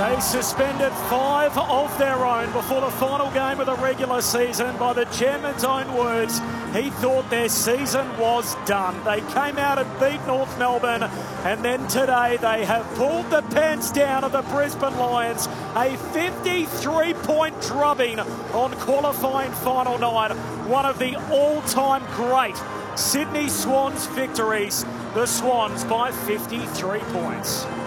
They suspended 5 of their own before the final game of the regular season. By the chairman's own words, he thought their season was done. They came out and beat North Melbourne, and then today they have pulled the pants down of the Brisbane Lions. A 53-point drubbing on qualifying final night. One of the all-time great Sydney Swans victories. The Swans by 53 points.